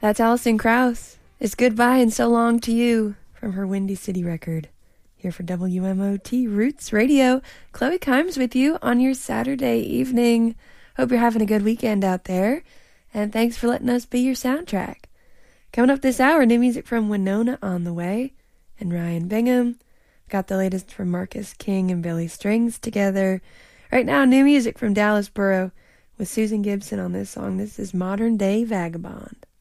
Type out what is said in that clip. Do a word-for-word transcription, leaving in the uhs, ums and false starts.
That's Alison Krauss. It's Goodbye and So Long to You from her Windy City record. Here for W M O T Roots Radio, Chloe Kimes with you on your Saturday evening. Hope you're having a good weekend out there, and thanks for letting us be your soundtrack. Coming up this hour, new music from Winona on the way, and Ryan Bingham. Got the latest from Marcus King and Billy Strings together. Right now, new music from Dallas Burrow with Susan Gibson on this song. This is Modern Day Vagabond.